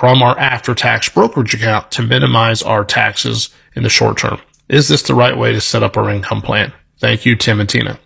from our after-tax brokerage account to minimize our taxes in the short term. Is this the right way to set up our income plan? Thank you, Tim and Tina.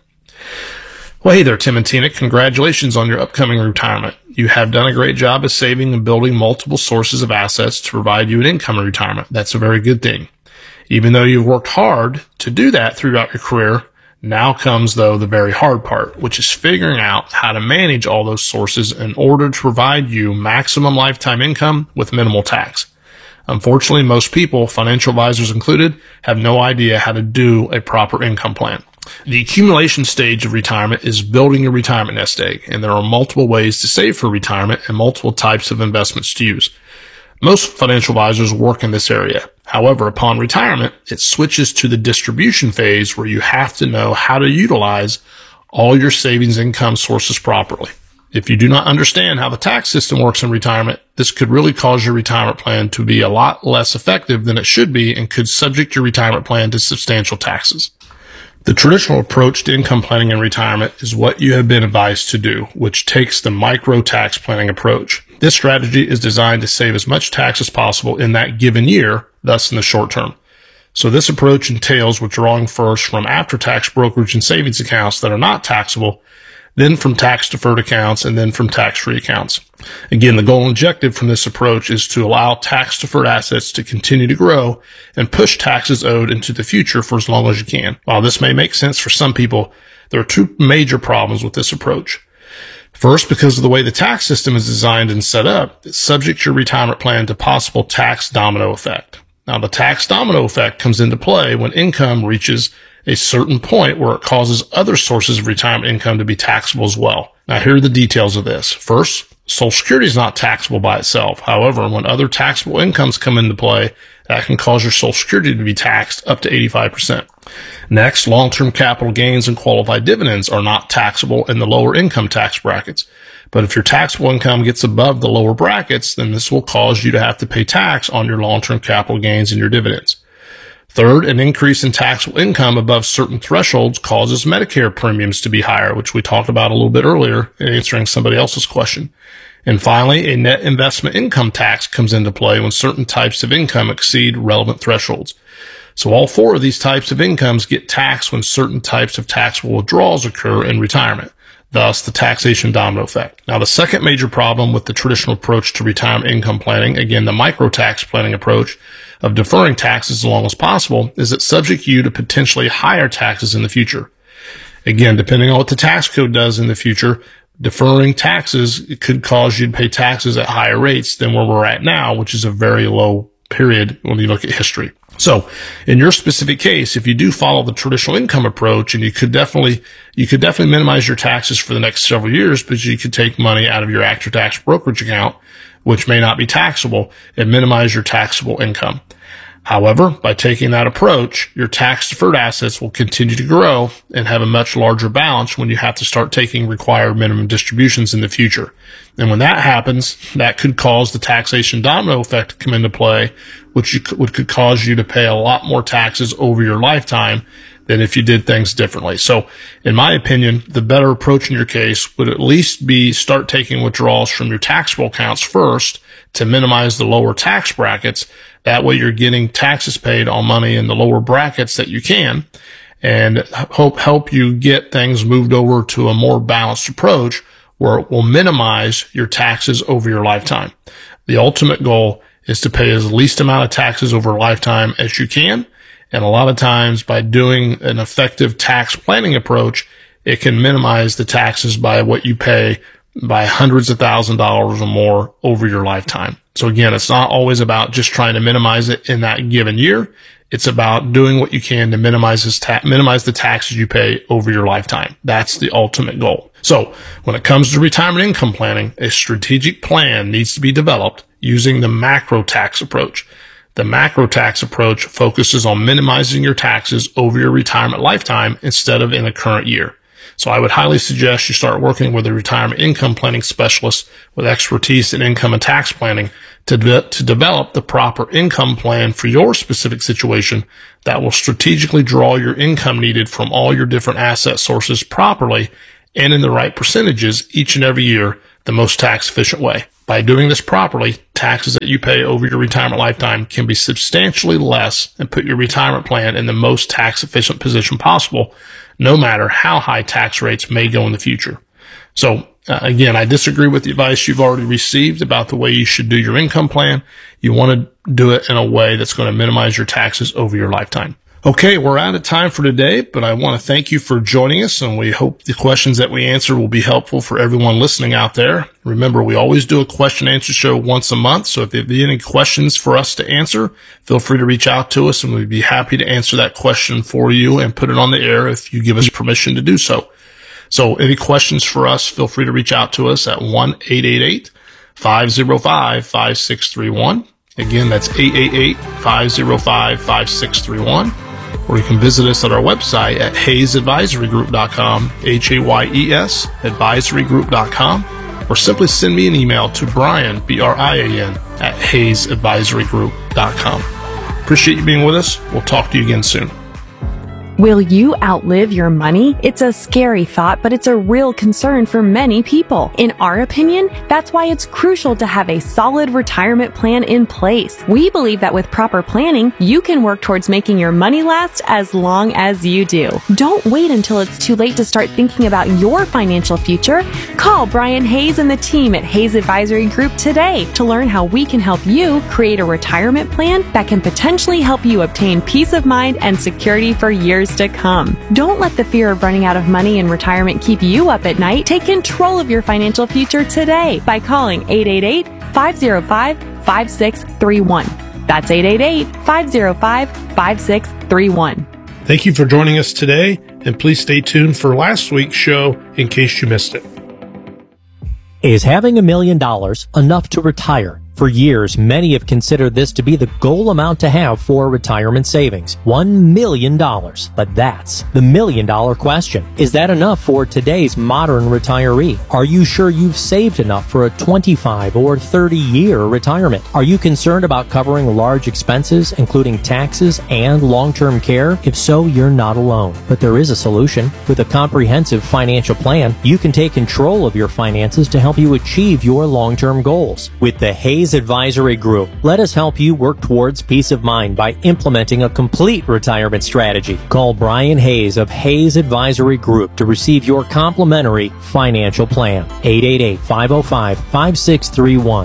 Well, hey there, Tim and Tina. Congratulations on your upcoming retirement. You have done a great job of saving and building multiple sources of assets to provide you an income in retirement. That's a very good thing. Even though you've worked hard to do that throughout your career, now comes, though, the very hard part, which is figuring out how to manage all those sources in order to provide you maximum lifetime income with minimal tax. Unfortunately, most people, financial advisors included, have no idea how to do a proper income plan. The accumulation stage of retirement is building your retirement nest egg, and there are multiple ways to save for retirement and multiple types of investments to use. Most financial advisors work in this area. However, upon retirement, it switches to the distribution phase where you have to know how to utilize all your savings income sources properly. If you do not understand how the tax system works in retirement, this could really cause your retirement plan to be a lot less effective than it should be and could subject your retirement plan to substantial taxes. The traditional approach to income planning in retirement is what you have been advised to do, which takes the micro tax planning approach. This strategy is designed to save as much tax as possible in that given year, thus in the short term. So this approach entails withdrawing first from after-tax brokerage and savings accounts that are not taxable, then from tax-deferred accounts, and then from tax-free accounts. Again, the goal and objective from this approach is to allow tax-deferred assets to continue to grow and push taxes owed into the future for as long as you can. While this may make sense for some people, there are two major problems with this approach. First, because of the way the tax system is designed and set up, it subjects your retirement plan to possible tax domino effect. Now, the tax domino effect comes into play when income reaches a certain point where it causes other sources of retirement income to be taxable as well. Now, here are the details of this. First, Social Security is not taxable by itself. However, when other taxable incomes come into play, that can cause your Social Security to be taxed up to 85%. Next, long-term capital gains and qualified dividends are not taxable in the lower income tax brackets. But if your taxable income gets above the lower brackets, then this will cause you to have to pay tax on your long-term capital gains and your dividends. Third, an increase in taxable income above certain thresholds causes Medicare premiums to be higher, which we talked about a little bit earlier in answering somebody else's question. And finally, a net investment income tax comes into play when certain types of income exceed relevant thresholds. So all four of these types of incomes get taxed when certain types of taxable withdrawals occur in retirement. Thus, the taxation domino effect. Now, the second major problem with the traditional approach to retirement income planning, again, the micro-tax planning approach of deferring taxes as long as possible, is it subjects you to potentially higher taxes in the future. Again, depending on what the tax code does in the future, deferring taxes could cause you to pay taxes at higher rates than where we're at now, which is a very low period when you look at history. So in your specific case, if you do follow the traditional income approach, and you could definitely minimize your taxes for the next several years, but you could take money out of your after-tax brokerage account, which may not be taxable, and minimize your taxable income. However, by taking that approach, your tax-deferred assets will continue to grow and have a much larger balance when you have to start taking required minimum distributions in the future. And when that happens, that could cause the taxation domino effect to come into play, which could cause you to pay a lot more taxes over your lifetime than if you did things differently. So, in my opinion, the better approach in your case would at least be start taking withdrawals from your taxable accounts first to minimize the lower tax brackets. That way you're getting taxes paid on money in the lower brackets that you can, and help you get things moved over to a more balanced approach where it will minimize your taxes over your lifetime. The ultimate goal is to pay as least amount of taxes over a lifetime as you can. And a lot of times by doing an effective tax planning approach, it can minimize the taxes by what you pay by hundreds of thousands of dollars or more over your lifetime. So again, it's not always about just trying to minimize it in that given year. It's about doing what you can to minimize the taxes you pay over your lifetime. That's the ultimate goal. So when it comes to retirement income planning, a strategic plan needs to be developed using the macro tax approach. The macro tax approach focuses on minimizing your taxes over your retirement lifetime instead of in a current year. So I would highly suggest you start working with a retirement income planning specialist with expertise in income and tax planning to develop the proper income plan for your specific situation that will strategically draw your income needed from all your different asset sources properly and in the right percentages each and every year, the most tax efficient way. By doing this properly, taxes that you pay over your retirement lifetime can be substantially less and put your retirement plan in the most tax-efficient position possible, no matter how high tax rates may go in the future. So, again, I disagree with the advice you've already received about the way you should do your income plan. You want to do it in a way that's going to minimize your taxes over your lifetime. Okay, we're out of time for today, but I want to thank you for joining us, and we hope the questions that we answer will be helpful for everyone listening out there. Remember, we always do a question and answer show once a month, so if there be any questions for us to answer, feel free to reach out to us, and we'd be happy to answer that question for you and put it on the air if you give us permission to do so. So any questions for us, feel free to reach out to us at 1-888-505-5631. Again, that's 888-505-5631. Or you can visit us at our website at HayesAdvisoryGroup.com, Hayes advisorygroup.com, or simply send me an email to Brian, Brian, at HayesAdvisoryGroup.com. Appreciate you being with us. We'll talk to you again soon. Will you outlive your money? It's a scary thought, but it's a real concern for many people. In our opinion, that's why it's crucial to have a solid retirement plan in place. We believe that with proper planning, you can work towards making your money last as long as you do. Don't wait until it's too late to start thinking about your financial future. Call Brian Hayes and the team at Hayes Advisory Group today to learn how we can help you create a retirement plan that can potentially help you obtain peace of mind and security for years to come. Don't let the fear of running out of money in retirement keep you up at night. Take control of your financial future today by calling 888-505-5631. That's 888-505-5631. Thank you for joining us today, and please stay tuned for last week's show in case you missed it. Is having $1 million enough to retire? For years, many have considered this to be the goal amount to have for retirement savings. $1 million. But that's the $1 million question. Is that enough for today's modern retiree? Are you sure you've saved enough for a 25 or 30-year retirement? Are you concerned about covering large expenses, including taxes and long-term care? If so, you're not alone. But there is a solution. With a comprehensive financial plan, you can take control of your finances to help you achieve your long-term goals. With the Hayes Advisory Group, let us help you work towards peace of mind by implementing a complete retirement strategy. Call Brian Hayes of Hayes Advisory Group to receive your complimentary financial plan. 888-505-5631.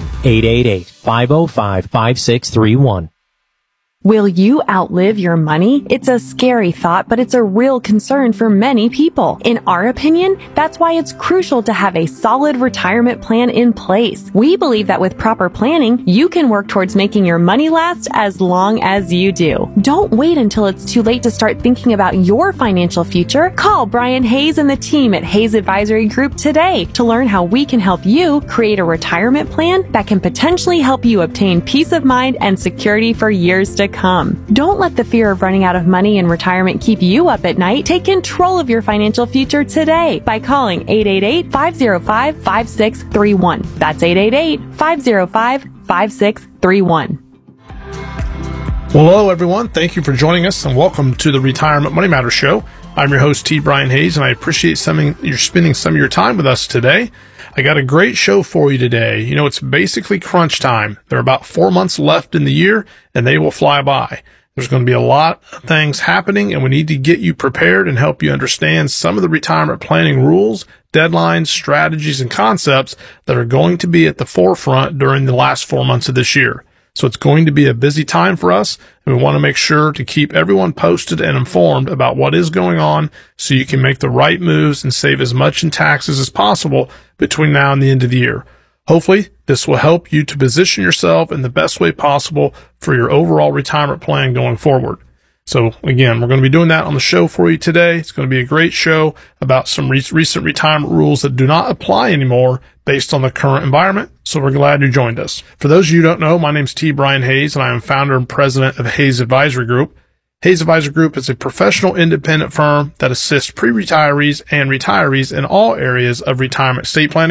888-505-5631. Will you outlive your money? It's a scary thought, but it's a real concern for many people. In our opinion, that's why it's crucial to have a solid retirement plan in place. We believe that with proper planning, you can work towards making your money last as long as you do. Don't wait until it's too late to start thinking about your financial future. Call Brian Hayes and the team at Hayes Advisory Group today to learn how we can help you create a retirement plan that can potentially help you obtain peace of mind and security for years to come. Don't let the fear of running out of money in retirement keep you up at night. Take control of your financial future today by calling 888-505-5631. That's 888-505-5631. Well, hello, everyone. Thank you for joining us, and welcome to the Retirement Money Matters Show. I'm your host, T. Brian Hayes, and I appreciate you're spending some of your time with us today. I got a great show for you today. You know, it's basically crunch time. There are about 4 months left in the year, and they will fly by. There's going to be a lot of things happening, and we need to get you prepared and help you understand some of the retirement planning rules, deadlines, strategies, and concepts that are going to be at the forefront during the last 4 months of this year. So it's going to be a busy time for us, and we want to make sure to keep everyone posted and informed about what is going on so you can make the right moves and save as much in taxes as possible between now and the end of the year. Hopefully, this will help you to position yourself in the best way possible for your overall retirement plan going forward. So again, we're going to be doing that on the show for you today. It's going to be a great show about some recent retirement rules that do not apply anymore based on the current environment. So we're glad you joined us. For those of you who don't know, my name is T. Brian Hayes, and I am founder and president of Hayes Advisory Group. Hayes Advisory Group is a professional independent firm that assists pre-retirees and retirees in all areas of retirement estate planning,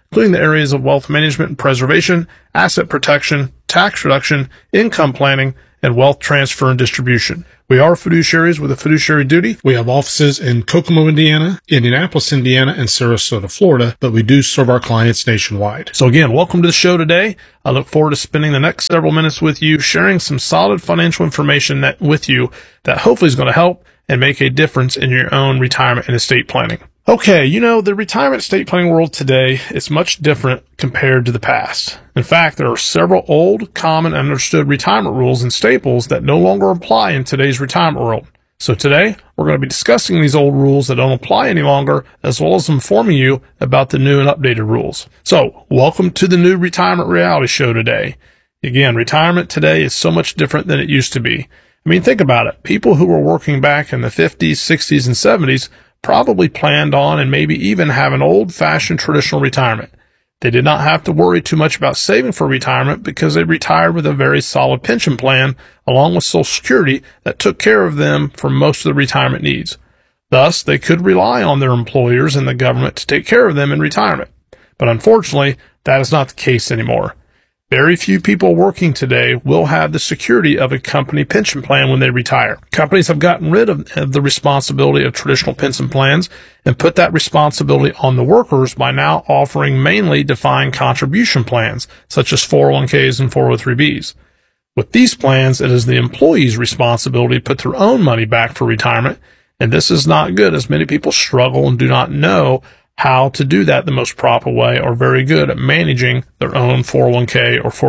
including the areas of wealth management and preservation, asset protection, tax reduction, income planning, and wealth transfer and distribution. We are fiduciaries with a fiduciary duty. We have offices in Kokomo, Indiana, Indianapolis, Indiana, and Sarasota, Florida, but we do serve our clients nationwide. So again, welcome to the show today. I look forward to spending the next several minutes with you, sharing some solid financial information with you that hopefully is going to help and make a difference in your own retirement and estate planning. Okay, the retirement estate planning world today is much different compared to the past. In fact, there are several old, common, and understood retirement rules and staples that no longer apply in today's retirement world. So today, we're going to be discussing these old rules that don't apply any longer, as well as informing you about the new and updated rules. So, welcome to the new retirement reality show today. Again, retirement today is so much different than it used to be. I mean, think about it. People who were working back in the 50s, 60s, and 70s probably planned on and maybe even have an old-fashioned traditional retirement. They did not have to worry too much about saving for retirement because they retired with a very solid pension plan along with Social Security that took care of them for most of their retirement needs. Thus, they could rely on their employers and the government to take care of them in retirement. But unfortunately, that is not the case anymore. Very few people working today will have the security of a company pension plan when they retire. Companies have gotten rid of the responsibility of traditional pension plans and put that responsibility on the workers by now offering mainly defined contribution plans, such as 401ks and 403bs. With these plans, it is the employee's responsibility to put their own money back for retirement, and this is not good as many people struggle and do not know how to do that the most proper way or very good at managing their own 401k or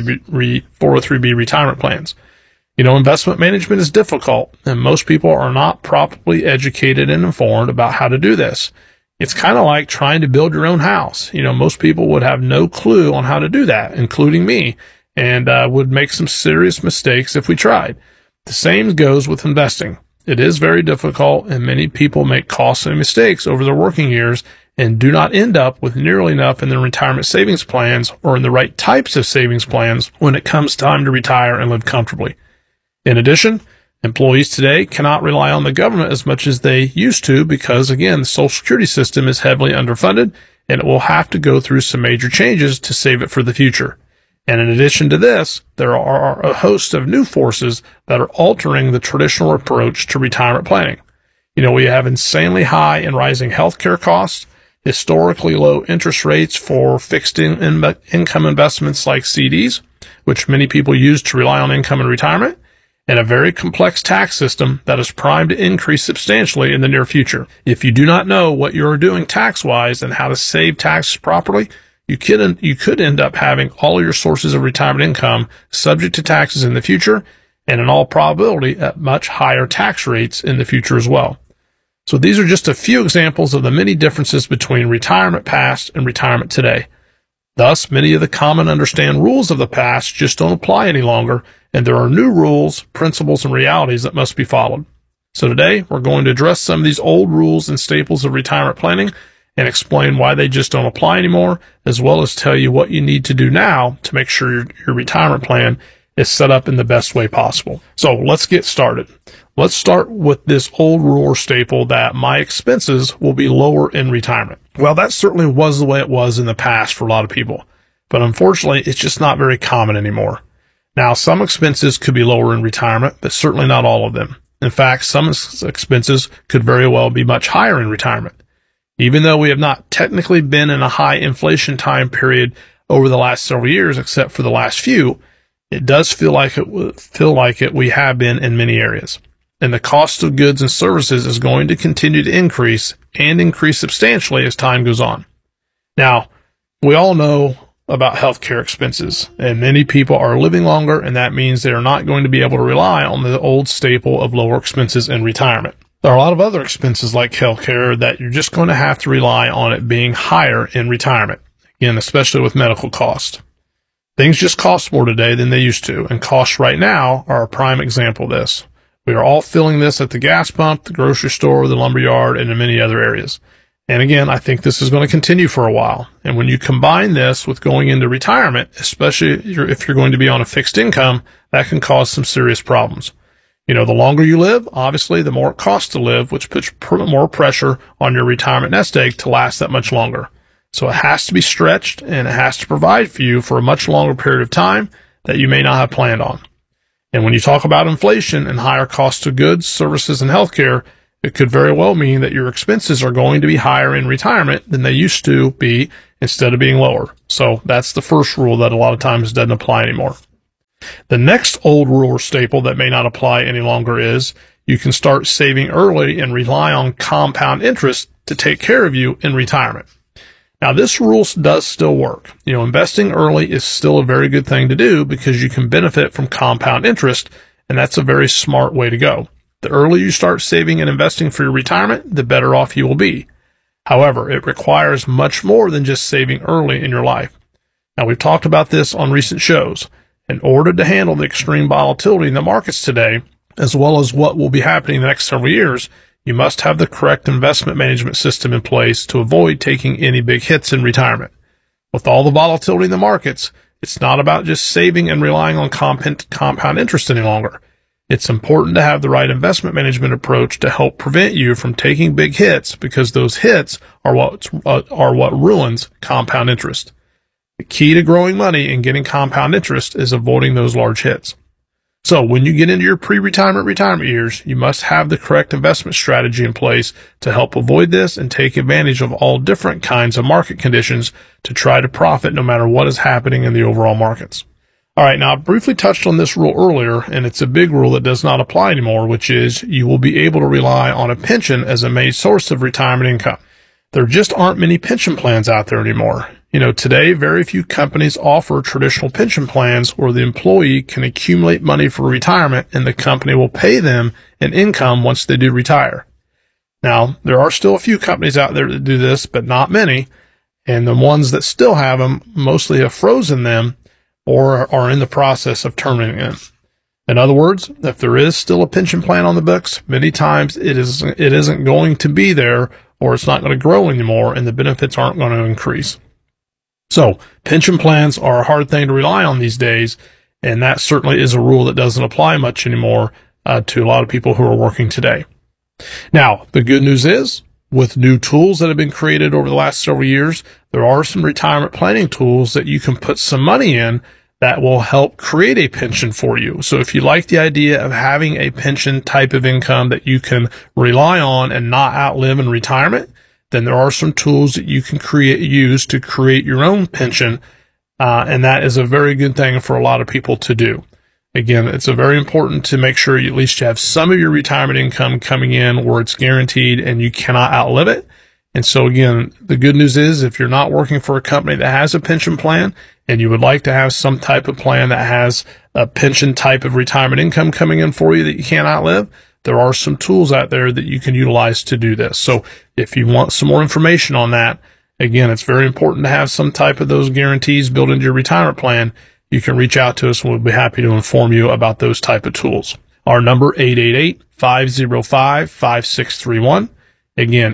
403b retirement plans. Investment management is difficult, and most people are not properly educated and informed about how to do this. It's kind of like trying to build your own house. Most people would have no clue on how to do that, including me, and would make some serious mistakes if we tried. The same goes with investing. It is very difficult, and many people make costly mistakes over their working years and do not end up with nearly enough in their retirement savings plans or in the right types of savings plans when it comes time to retire and live comfortably. In addition, employees today cannot rely on the government as much as they used to because, again, the Social Security system is heavily underfunded and it will have to go through some major changes to save it for the future. And in addition to this, there are a host of new forces that are altering the traditional approach to retirement planning. We have insanely high and rising healthcare costs, historically low interest rates for fixed income investments like CDs, which many people use to rely on income in retirement, and a very complex tax system that is primed to increase substantially in the near future. If you do not know what you are doing tax-wise and how to save taxes properly, you could end up having all of your sources of retirement income subject to taxes in the future, and in all probability at much higher tax rates in the future as well. So these are just a few examples of the many differences between retirement past and retirement today. Thus, many of the common understand rules of the past just don't apply any longer, and there are new rules, principles, and realities that must be followed. So today, we're going to address some of these old rules and staples of retirement planning and explain why they just don't apply anymore, as well as tell you what you need to do now to make sure your retirement plan is set up in the best way possible. So let's get started. Let's start with this old rule or staple that my expenses will be lower in retirement. Well, that certainly was the way it was in the past for a lot of people, but unfortunately, it's just not very common anymore. Now, some expenses could be lower in retirement, but certainly not all of them. In fact, some expenses could very well be much higher in retirement. Even though we have not technically been in a high inflation time period over the last several years, except for the last few, it does feel like it we have been in many areas. And the cost of goods and services is going to continue to increase and increase substantially as time goes on. Now, we all know about healthcare expenses, and many people are living longer, and that means they are not going to be able to rely on the old staple of lower expenses in retirement. There are a lot of other expenses like healthcare that you're just going to have to rely on it being higher in retirement, again, especially with medical costs. Things just cost more today than they used to, and costs right now are a prime example of this. We are all feeling this at the gas pump, the grocery store, the lumberyard, and in many other areas. And again, I think this is going to continue for a while. And when you combine this with going into retirement, especially if you're going to be on a fixed income, that can cause some serious problems. The longer you live, obviously, the more it costs to live, which puts more pressure on your retirement nest egg to last that much longer. So it has to be stretched, and it has to provide for you for a much longer period of time that you may not have planned on. And when you talk about inflation and higher costs of goods, services, and healthcare, it could very well mean that your expenses are going to be higher in retirement than they used to be instead of being lower. So that's the first rule that a lot of times doesn't apply anymore. The next old rule or staple that may not apply any longer is you can start saving early and rely on compound interest to take care of you in retirement. Now, this rule does still work. Investing early is still a very good thing to do because you can benefit from compound interest, and that's a very smart way to go. The earlier you start saving and investing for your retirement, the better off you will be. However, it requires much more than just saving early in your life. Now, we've talked about this on recent shows. In order to handle the extreme volatility in the markets today, as well as what will be happening in the next several years, you must have the correct investment management system in place to avoid taking any big hits in retirement. With all the volatility in the markets, it's not about just saving and relying on compound interest any longer. It's important to have the right investment management approach to help prevent you from taking big hits, because those hits are what ruins compound interest. The key to growing money and getting compound interest is avoiding those large hits. So when you get into your retirement years, you must have the correct investment strategy in place to help avoid this and take advantage of all different kinds of market conditions to try to profit no matter what is happening in the overall markets. All right, now I briefly touched on this rule earlier, and it's a big rule that does not apply anymore, which is you will be able to rely on a pension as a main source of retirement income. There just aren't many pension plans out there anymore. Today, very few companies offer traditional pension plans where the employee can accumulate money for retirement and the company will pay them an income once they do retire. Now, there are still a few companies out there that do this, but not many. And the ones that still have them mostly have frozen them or are in the process of terminating them. In other words, if there is still a pension plan on the books, many times it isn't going to be there, or it's not going to grow anymore, and the benefits aren't going to increase. So pension plans are a hard thing to rely on these days, and that certainly is a rule that doesn't apply much anymore to a lot of people who are working today. Now, the good news is, with new tools that have been created over the last several years, there are some retirement planning tools that you can put some money in that will help create a pension for you. So if you like the idea of having a pension type of income that you can rely on and not outlive in retirement, then there are some tools that you can use to create your own pension, and that is a very good thing for a lot of people to do. Again, it's very important to make sure you at least have some of your retirement income coming in where it's guaranteed and you cannot outlive it. And so again, the good news is if you're not working for a company that has a pension plan and you would like to have some type of plan that has a pension type of retirement income coming in for you that you can't outlive, there are some tools out there that you can utilize to do this. So if you want some more information on that, again, it's very important to have some type of those guarantees built into your retirement plan. You can reach out to us and we'll be happy to inform you about those type of tools. Our number, 888-505-5631. Again,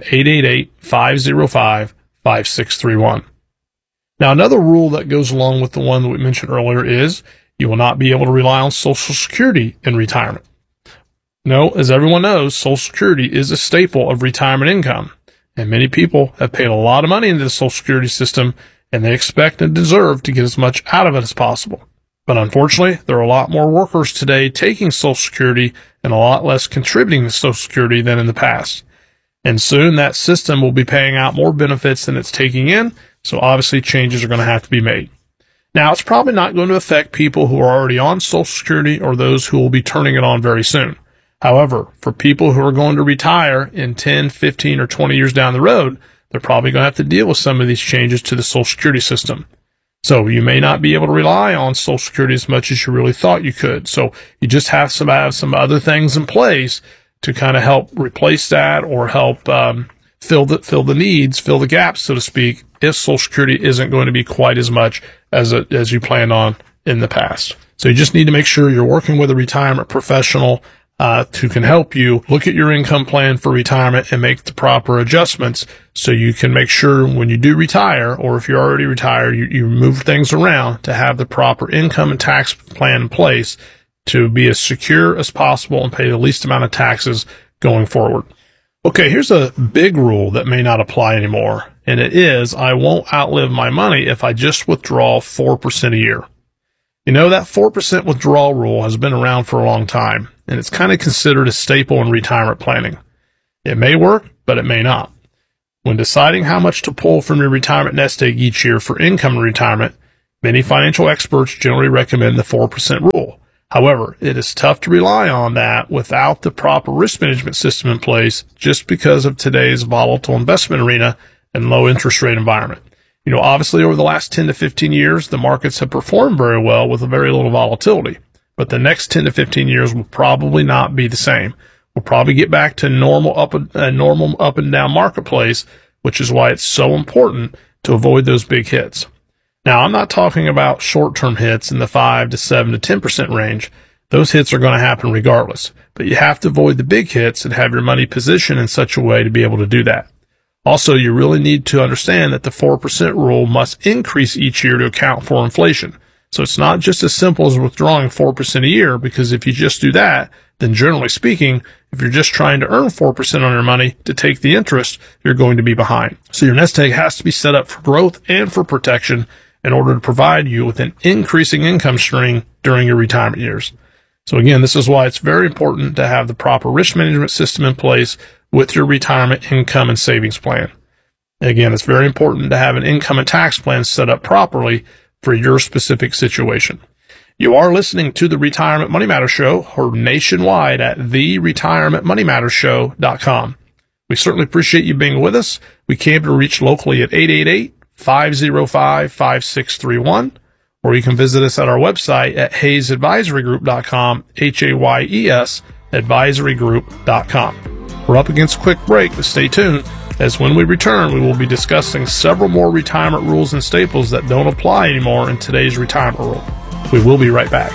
888-505-5631. Now, another rule that goes along with the one that we mentioned earlier is you will not be able to rely on Social Security in retirement. No, as everyone knows, Social Security is a staple of retirement income, and many people have paid a lot of money into the Social Security system, and they expect and deserve to get as much out of it as possible. But unfortunately, there are a lot more workers today taking Social Security and a lot less contributing to Social Security than in the past. And soon that system will be paying out more benefits than it's taking in, so obviously changes are going to have to be made. Now, it's probably not going to affect people who are already on Social Security or those who will be turning it on very soon. However, for people who are going to retire in 10, 15, or 20 years down the road, they're probably going to have to deal with some of these changes to the Social Security system. So you may not be able to rely on Social Security as much as you really thought you could. So you just have some other things in place to kind of help replace that or help fill the needs, fill the gaps, so to speak, if Social Security isn't going to be quite as much as you planned on in the past. So you just need to make sure you're working with a retirement professional who can help you look at your income plan for retirement and make the proper adjustments so you can make sure when you do retire, or if you're already retired, you move things around to have the proper income and tax plan in place to be as secure as possible and pay the least amount of taxes going forward. Okay, here's a big rule that may not apply anymore, and it is, I won't outlive my money if I just withdraw 4% a year. You know, that 4% withdrawal rule has been around for a long time, and it's kind of considered a staple in retirement planning. It may work, but it may not. When deciding how much to pull from your retirement nest egg each year for income in retirement, many financial experts generally recommend the 4% rule. However, it is tough to rely on that without the proper risk management system in place just because of today's volatile investment arena and low interest rate environment. You know, obviously over the last 10 to 15 years, the markets have performed very well with very little volatility, but the next 10 to 15 years will probably not be the same. We'll probably get back to normal up and down marketplace, which is why it's so important to avoid those big hits. Now, I'm not talking about short-term hits in the 5 to 7 to 10% range. Those hits are going to happen regardless, but you have to avoid the big hits and have your money positioned in such a way to be able to do that. Also, you really need to understand that the 4% rule must increase each year to account for inflation. So it's not just as simple as withdrawing 4% a year, because if you just do that, then generally speaking, if you're just trying to earn 4% on your money to take the interest, you're going to be behind. So your nest egg has to be set up for growth and for protection in order to provide you with an increasing income stream during your retirement years. So again, this is why it's very important to have the proper risk management system in place with your retirement income and savings plan. Again, it's very important to have an income and tax plan set up properly for your specific situation. You are listening to the Retirement Money Matters Show, heard nationwide at theretirementmoneymattersshow.com. We certainly appreciate you being with us. We came to reach locally at 888-505-5631, or you can visit us at our website at hayesadvisorygroup.com, HAYES advisorygroup.com. We're up against a quick break, but stay tuned, as when we return, we will be discussing several more retirement rules and staples that don't apply anymore in today's retirement world. We will be right back.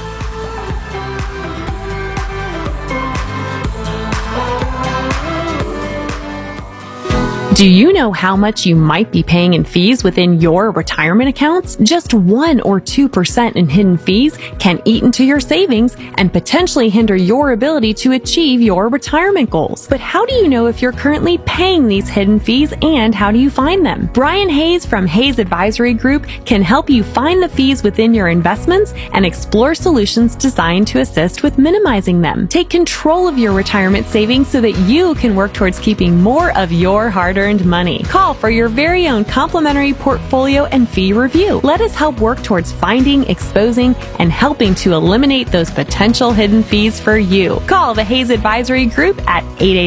Do you know how much you might be paying in fees within your retirement accounts? Just 1 or 2% in hidden fees can eat into your savings and potentially hinder your ability to achieve your retirement goals. But how do you know if you're currently paying these hidden fees, and how do you find them? Brian Hayes from Hayes Advisory Group can help you find the fees within your investments and explore solutions designed to assist with minimizing them. Take control of your retirement savings so that you can work towards keeping more of your hard-earned money. Call for your very own complimentary portfolio and fee review. Let us help work towards finding, exposing, and helping to eliminate those potential hidden fees for you. Call the Hayes Advisory Group at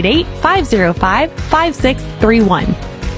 888-505-5631.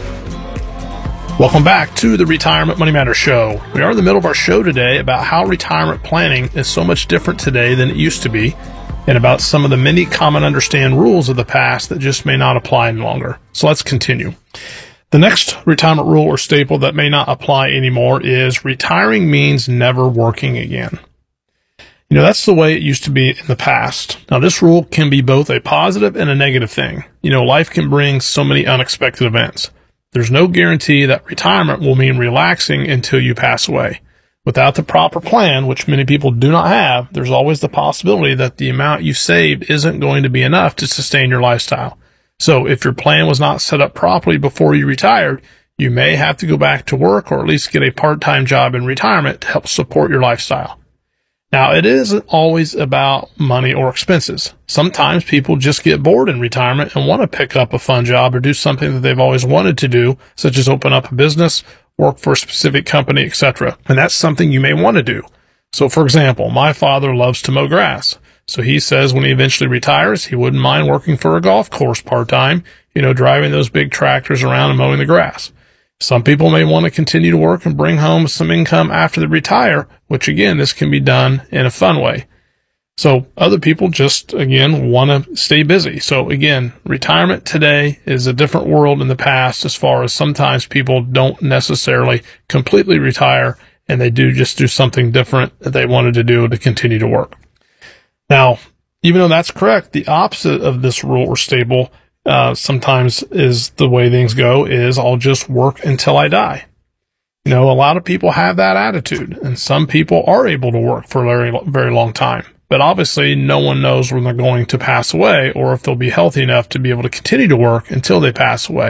Welcome back to the Retirement Money Matters Show. We are in the middle of our show today about how retirement planning is so much different today than it used to be, and about some of the many common understand rules of the past that just may not apply any longer. So let's continue. The next retirement rule or staple that may not apply anymore is retiring means never working again. You know, that's the way it used to be in the past. Now, this rule can be both a positive and a negative thing. You know, life can bring so many unexpected events. There's no guarantee that retirement will mean relaxing until you pass away. Without the proper plan, which many people do not have, there's always the possibility that the amount you saved isn't going to be enough to sustain your lifestyle. So if your plan was not set up properly before you retired, you may have to go back to work or at least get a part-time job in retirement to help support your lifestyle. Now, it isn't always about money or expenses. Sometimes people just get bored in retirement and want to pick up a fun job or do something that they've always wanted to do, such as open up a business, work for a specific company, etc. And that's something you may want to do. So, for example, my father loves to mow grass. So he says when he eventually retires, he wouldn't mind working for a golf course part-time, driving those big tractors around and mowing the grass. Some people may want to continue to work and bring home some income after they retire, which again, this can be done in a fun way. So other people just, again, want to stay busy. So again, retirement today is a different world in the past, as far as sometimes people don't necessarily completely retire and they do just do something different that they wanted to do to continue to work. Now, even though that's correct, the opposite of this rule or staple sometimes is the way things go is I'll just work until I die. A lot of people have that attitude, and some people are able to work for a very, very long time. But obviously, no one knows when they're going to pass away or if they'll be healthy enough to be able to continue to work until they pass away.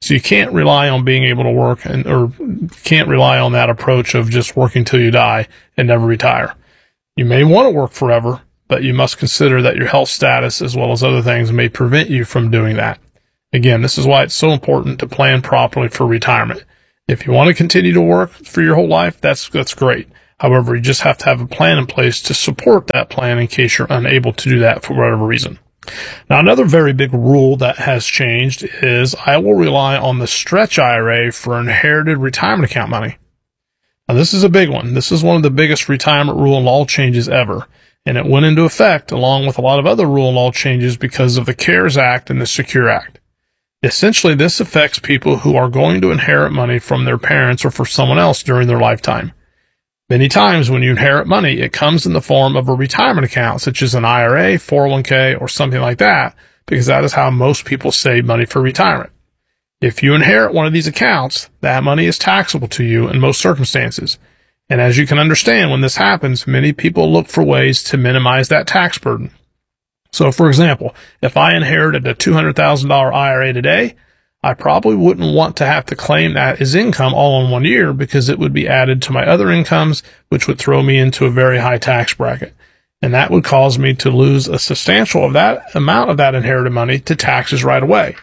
So you can't rely on being able to work or can't rely on that approach of just working till you die and never retire. You may want to work forever, but you must consider that your health status as well as other things may prevent you from doing that. Again, this is why it's so important to plan properly for retirement. If you want to continue to work for your whole life, that's great. However, you just have to have a plan in place to support that plan in case you're unable to do that for whatever reason. Now, another very big rule that has changed is I will rely on the stretch IRA for inherited retirement account money. Now, this is a big one. This is one of the biggest retirement rule and law changes ever, and it went into effect along with a lot of other rule and law changes because of the CARES Act and the Secure Act. Essentially, this affects people who are going to inherit money from their parents or for someone else during their lifetime. Many times when you inherit money, it comes in the form of a retirement account, such as an IRA, 401k, or something like that, because that is how most people save money for retirement. If you inherit one of these accounts, that money is taxable to you in most circumstances. And as you can understand, when this happens, many people look for ways to minimize that tax burden. So, for example, if I inherited a $200,000 IRA today, I probably wouldn't want to have to claim that as income all in 1 year because it would be added to my other incomes, which would throw me into a very high tax bracket. And that would cause me to lose a substantial amount of that inherited money to taxes right away.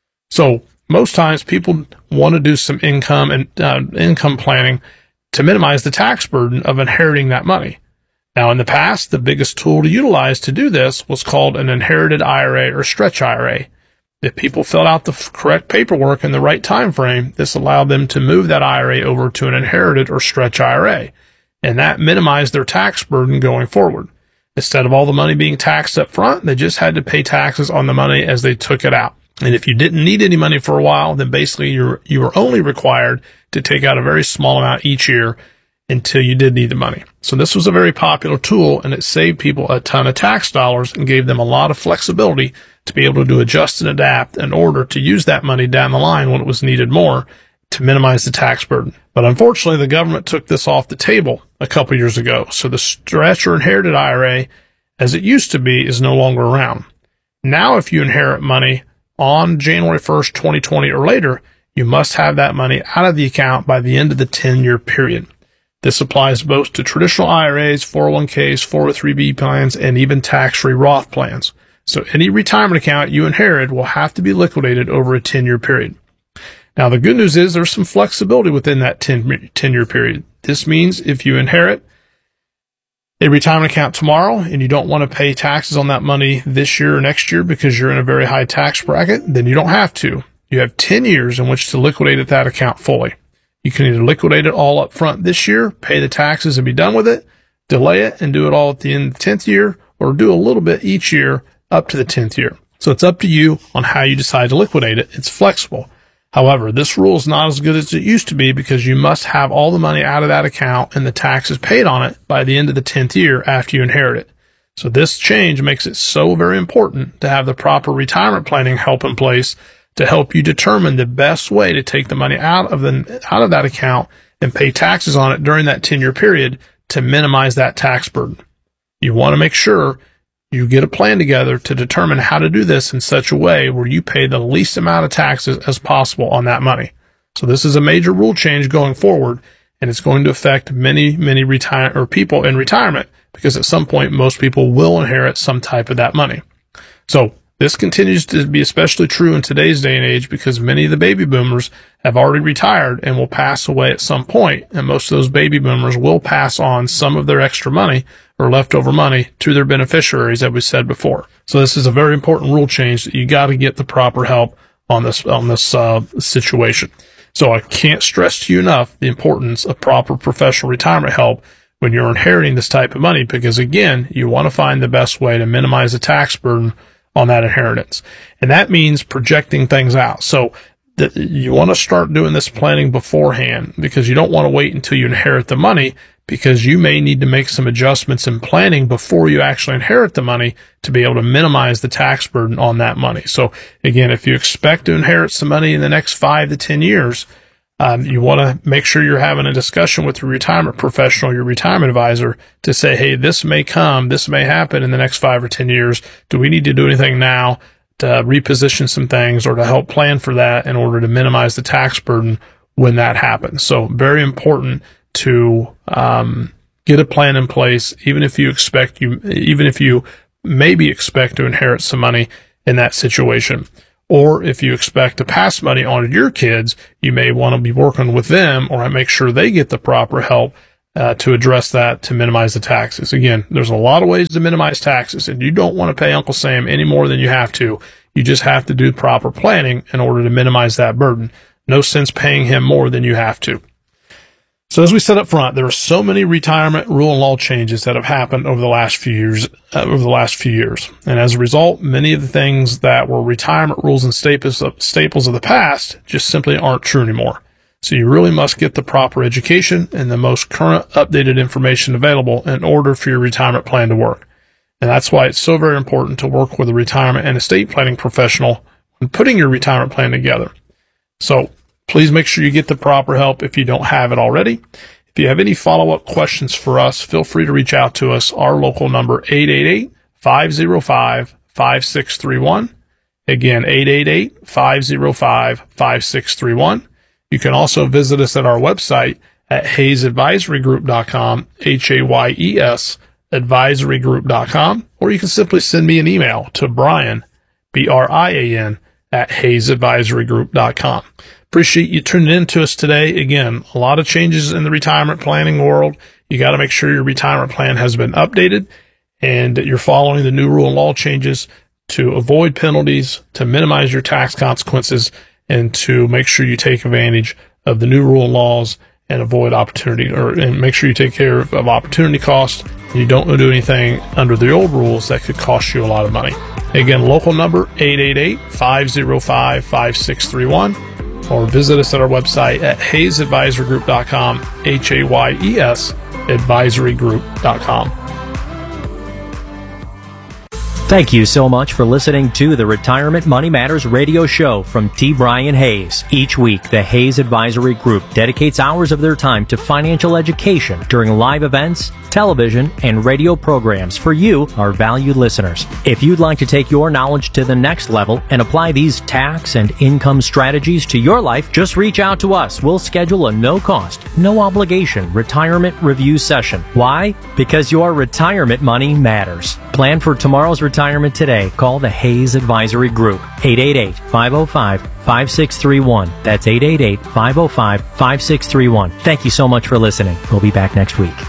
So most times people want to do some income planning to minimize the tax burden of inheriting that money. Now, in the past, the biggest tool to utilize to do this was called an inherited IRA or stretch IRA. If people filled out the correct paperwork in the right time frame, this allowed them to move that IRA over to an inherited or stretch IRA, and that minimized their tax burden going forward. Instead of all the money being taxed up front, they just had to pay taxes on the money as they took it out. And if you didn't need any money for a while, then basically you were only required to take out a very small amount each year until you did need the money. So this was a very popular tool, and it saved people a ton of tax dollars and gave them a lot of flexibility to be able to adjust and adapt in order to use that money down the line when it was needed more to minimize the tax burden. But unfortunately, the government took this off the table a couple years ago. So the stretch or inherited IRA, as it used to be, is no longer around. Now, if you inherit money on January 1st, 2020 or later, you must have that money out of the account by the end of the 10-year period. This applies both to traditional IRAs, 401ks, 403b plans, and even tax-free Roth plans. So any retirement account you inherit will have to be liquidated over a 10-year period. Now, the good news is there's some flexibility within that 10-year period. This means if you inherit a retirement account tomorrow and you don't want to pay taxes on that money this year or next year because you're in a very high tax bracket, then you don't have to. You have 10 years in which to liquidate that account fully. You can either liquidate it all up front this year, pay the taxes and be done with it, delay it and do it all at the end of the 10th year, or do a little bit each year up to the 10th year. So it's up to you on how you decide to liquidate it. It's flexible. However, this rule is not as good as it used to be because you must have all the money out of that account and the taxes paid on it by the end of the 10th year after you inherit it. So this change makes it so very important to have the proper retirement planning help in place to help you determine the best way to take the money out of that account and pay taxes on it during that 10-year period to minimize that tax burden. You want to make sure you get a plan together to determine how to do this in such a way where you pay the least amount of taxes as possible on that money. So this is a major rule change going forward, and it's going to affect many people in retirement because at some point most people will inherit some type of that money. So this continues to be especially true in today's day and age because many of the baby boomers have already retired and will pass away at some point, and most of those baby boomers will pass on some of their extra money or leftover money to their beneficiaries, as we said before. So this is a very important rule change that you got to get the proper help on this situation. So I can't stress to you enough the importance of proper professional retirement help when you're inheriting this type of money because, again, you want to find the best way to minimize the tax burden on that inheritance. And that means projecting things out. So you want to start doing this planning beforehand because you don't want to wait until you inherit the money because you may need to make some adjustments in planning before you actually inherit the money to be able to minimize the tax burden on that money. So again, if you expect to inherit some money in the next 5 to 10 years, you want to make sure you're having a discussion with your retirement professional, your retirement advisor, to say, hey, this may happen in the next 5 or 10 years. Do we need to do anything now reposition some things or to help plan for that in order to minimize the tax burden when that happens. So very important to get a plan in place, even if you maybe expect to inherit some money in that situation. Or if you expect to pass money on to your kids, you may want to be working with them or make sure they get the proper help to address that, to minimize the taxes. Again, there's a lot of ways to minimize taxes, and you don't want to pay Uncle Sam any more than you have to. You just have to do proper planning in order to minimize that burden. No sense paying him more than you have to. So as we said up front, there are so many retirement rule and law changes that have happened over the last few years. And as a result, many of the things that were retirement rules and staples of the past just simply aren't true anymore. So you really must get the proper education and the most current updated information available in order for your retirement plan to work. And that's why it's so very important to work with a retirement and estate planning professional when putting your retirement plan together. So please make sure you get the proper help if you don't have it already. If you have any follow-up questions for us, feel free to reach out to us. Our local number, 888-505-5631. Again, 888-505-5631. You can also visit us at our website at hayesadvisorygroup.com, Hayes advisorygroup.com, or you can simply send me an email to Brian, Brian, at hayesadvisorygroup.com. Appreciate you tuning in to us today. Again, a lot of changes in the retirement planning world. You got to make sure your retirement plan has been updated and that you're following the new rule and law changes to avoid penalties, to minimize your tax consequences, and to make sure you take advantage of the new rule and laws and avoid opportunity, and make sure you take care of opportunity costs. And you don't do anything under the old rules that could cost you a lot of money. Again, local number 888-505-5631, or visit us at our website at hayesadvisorygroup.com, Hayes advisorygroup.com. Thank you so much for listening to the Retirement Money Matters radio show from T. Brian Hayes. Each week, the Hayes Advisory Group dedicates hours of their time to financial education during live events, television, and radio programs for you, our valued listeners. If you'd like to take your knowledge to the next level and apply these tax and income strategies to your life, just reach out to us. We'll schedule a no-cost, no-obligation retirement review session. Why? Because your retirement money matters. Plan for tomorrow's retirement today. Call the Hayes Advisory Group, 888-505-5631. That's 888-505-5631. Thank you so much for listening. We'll be back next week.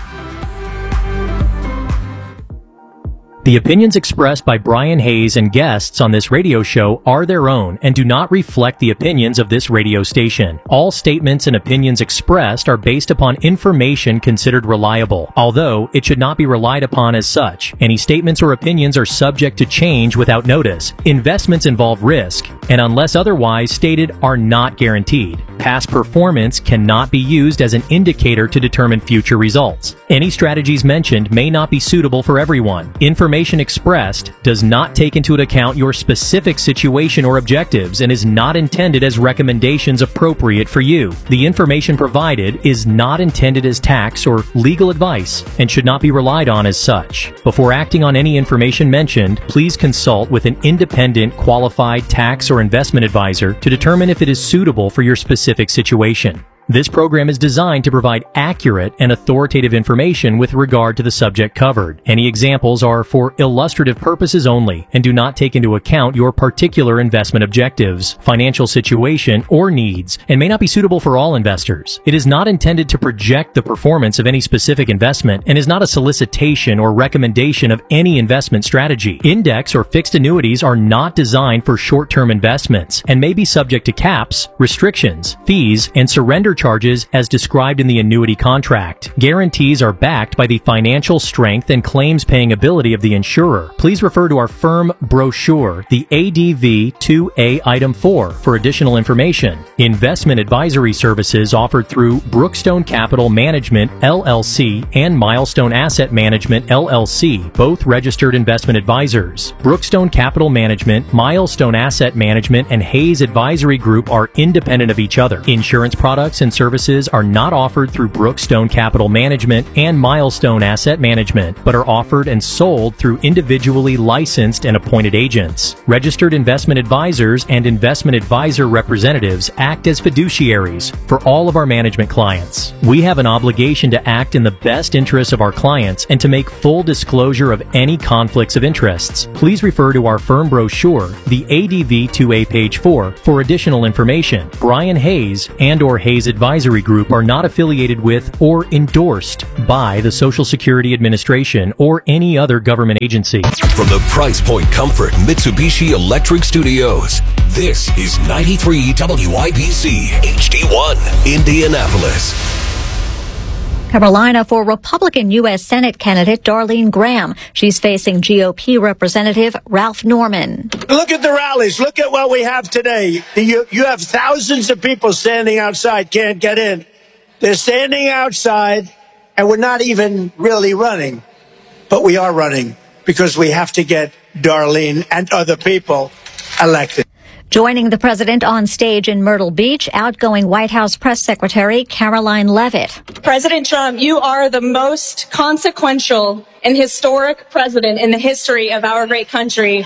The opinions expressed by Brian Hayes and guests on this radio show are their own and do not reflect the opinions of this radio station. All statements and opinions expressed are based upon information considered reliable, although it should not be relied upon as such. Any statements or opinions are subject to change without notice. Investments involve risk, and unless otherwise stated, are not guaranteed. Past performance cannot be used as an indicator to determine future results. Any strategies mentioned may not be suitable for everyone. Information expressed does not take into account your specific situation or objectives and is not intended as recommendations appropriate for you. The information provided is not intended as tax or legal advice and should not be relied on as such. Before acting on any information mentioned, please consult with an independent, qualified tax or investment advisor to determine if it is suitable for your specific situation. This program is designed to provide accurate and authoritative information with regard to the subject covered. Any examples are for illustrative purposes only and do not take into account your particular investment objectives, financial situation, or needs, and may not be suitable for all investors. It is not intended to project the performance of any specific investment and is not a solicitation or recommendation of any investment strategy. Index or fixed annuities are not designed for short-term investments and may be subject to caps, restrictions, fees, and surrender charges as described in the annuity contract. Guarantees are backed by the financial strength and claims paying ability of the insurer. Please refer to our firm brochure, the ADV 2A Item 4, for additional information. Investment advisory services offered through Brookstone Capital Management, LLC, and Milestone Asset Management, LLC, both registered investment advisors. Brookstone Capital Management, Milestone Asset Management, and Hayes Advisory Group are independent of each other. Insurance products and and services are not offered through Brookstone Capital Management and Milestone Asset Management, but are offered and sold through individually licensed and appointed agents. Registered investment advisors and investment advisor representatives act as fiduciaries for all of our management clients. We have an obligation to act in the best interests of our clients and to make full disclosure of any conflicts of interests. Please refer to our firm brochure, the ADV 2A page 4, for additional information. Brian Hayes and or Hayes Advisory Group are not affiliated with or endorsed by the Social Security Administration or any other government agency. From the Price Point Comfort Mitsubishi Electric Studios, this is 93 WIBC HD1 Indianapolis. Carolina for Republican U.S. Senate candidate Darlene Graham. She's facing GOP Representative Ralph Norman. Look at the rallies. Look at what we have today. You have thousands of people standing outside, can't get in. They're standing outside, and we're not even really running. But we are running because we have to get Darlene and other people elected. Joining the president on stage in Myrtle Beach, outgoing White House press secretary Caroline Leavitt. President Trump, you are the most consequential and historic president in the history of our great country.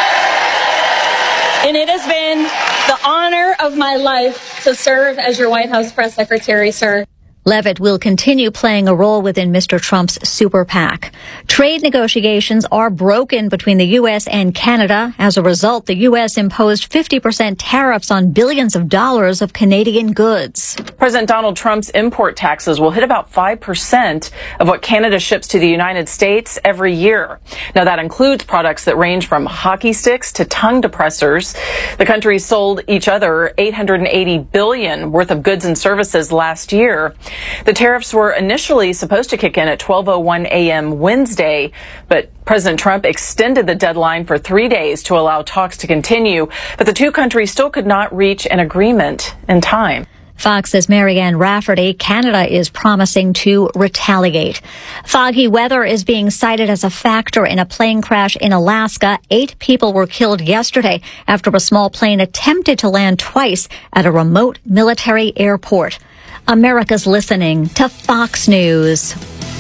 And it has been the honor of my life to serve as your White House press secretary, sir. Leavitt will continue playing a role within Mr. Trump's super PAC. Trade negotiations are broken between the U.S. and Canada. As a result, the U.S. imposed 50% tariffs on billions of dollars of Canadian goods. President Donald Trump's import taxes will hit about 5% of what Canada ships to the United States every year. Now, that includes products that range from hockey sticks to tongue depressors. The countries sold each other $880 billion worth of goods and services last year. The tariffs were initially supposed to kick in at 12:01 a.m. Wednesday, but President Trump extended the deadline for 3 days to allow talks to continue, but the two countries still could not reach an agreement in time. Fox's Marianne Rafferty. Canada is promising to retaliate. Foggy weather is being cited as a factor in a plane crash in Alaska. 8 people were killed yesterday after a small plane attempted to land twice at a remote military airport. America's listening to Fox News.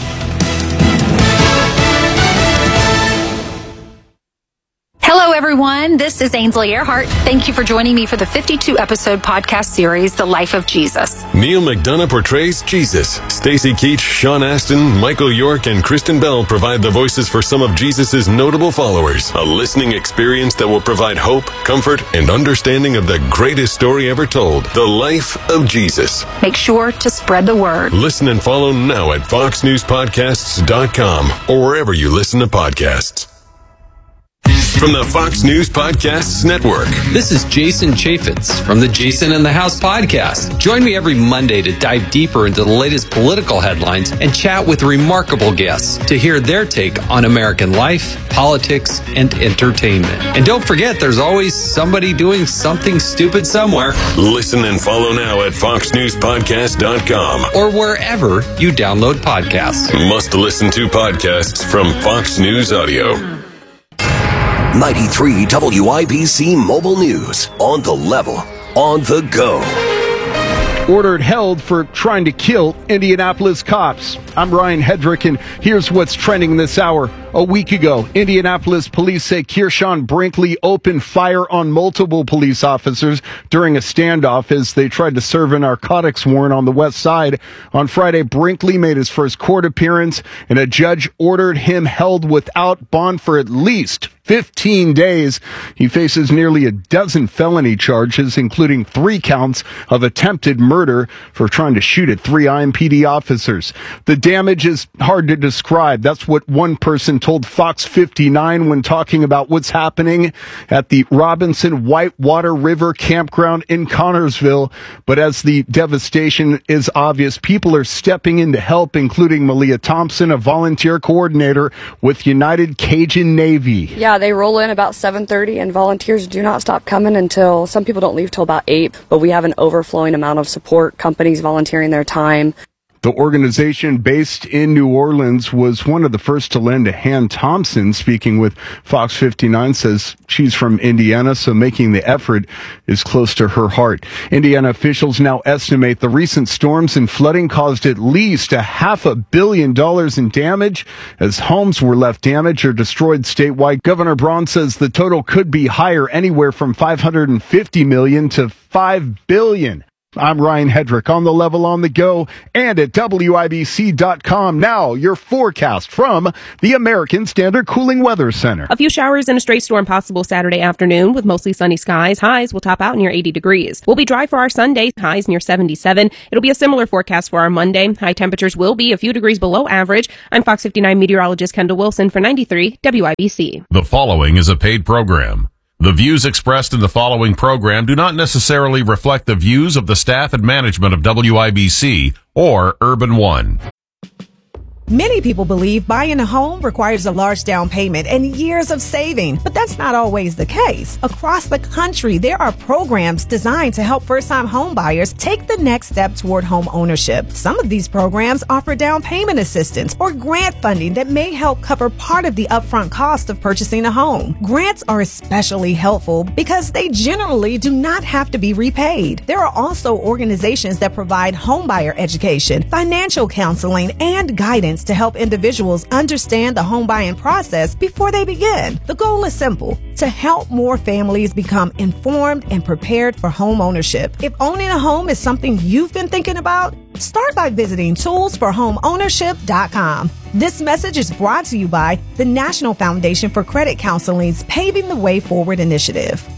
Hello, everyone. This is Ainsley Earhart. Thank you for joining me for the 52-episode podcast series, The Life of Jesus. Neil McDonough portrays Jesus. Stacey Keach, Sean Astin, Michael York, and Kristen Bell provide the voices for some of Jesus' notable followers. A listening experience that will provide hope, comfort, and understanding of the greatest story ever told, The Life of Jesus. Make sure to spread the word. Listen and follow now at foxnewspodcasts.com or wherever you listen to podcasts. From the Fox News Podcasts Network. This is Jason Chaffetz from the Jason in the House podcast. Join me every Monday to dive deeper into the latest political headlines and chat with remarkable guests to hear their take on American life, politics, and entertainment. And don't forget, there's always somebody doing something stupid somewhere. Listen and follow now at foxnewspodcast.com or wherever you download podcasts. Must listen to podcasts from Fox News Audio. 93 WIBC Mobile News. On the level, on the go. Ordered held for trying to kill Indianapolis cops. I'm Ryan Hedrick, and here's what's trending this hour. A week ago, Indianapolis police say Kearshawn Brinkley opened fire on multiple police officers during a standoff as they tried to serve a narcotics warrant on the west side. On Friday, Brinkley made his first court appearance, and a judge ordered him held without bond for at least 15 days. He faces nearly a dozen felony charges, including 3 counts of attempted murder for trying to shoot at 3 IMPD officers. The damage is hard to describe. That's what one person told Fox 59 when talking about what's happening at the Robinson Whitewater River Campground in Connorsville. But as the devastation is obvious, people are stepping in to help, including Malia Thompson, a volunteer coordinator with United Cajun Navy. Yeah, they roll in about 7:30, and volunteers do not stop coming until, some people don't leave till about 8, but we have an overflowing amount of support, companies volunteering their time. The organization based in New Orleans was one of the first to lend to Han Thompson. Speaking with Fox 59, says she's from Indiana, so making the effort is close to her heart. Indiana officials now estimate the recent storms and flooding caused at least $500 million in damage as homes were left damaged or destroyed statewide. Governor Braun says the total could be higher, anywhere from $550 million to $5 billion. I'm Ryan Hedrick, on the level, on the go, and at WIBC.com. Now, your forecast from the American Standard Cooling Weather Center. A few showers and a stray storm possible Saturday afternoon with mostly sunny skies. Highs will top out near 80 degrees. We'll be dry for our Sunday, highs near 77. It'll be a similar forecast for our Monday. High temperatures will be a few degrees below average. I'm Fox 59 meteorologist Kendall Wilson for 93 WIBC. The following is a paid program. The views expressed in the following program do not necessarily reflect the views of the staff and management of WIBC or Urban One. Many people believe buying a home requires a large down payment and years of saving, but that's not always the case. Across the country, there are programs designed to help first-time home buyers take the next step toward home ownership. Some of these programs offer down payment assistance or grant funding that may help cover part of the upfront cost of purchasing a home. Grants are especially helpful because they generally do not have to be repaid. There are also organizations that provide homebuyer education, financial counseling, and guidance to help individuals understand the home buying process before they begin. The goal is simple: to help more families become informed and prepared for home ownership. If owning a home is something you've been thinking about, start by visiting toolsforhomeownership.com. This message is brought to you by the National Foundation for Credit Counseling's Paving the Way Forward initiative.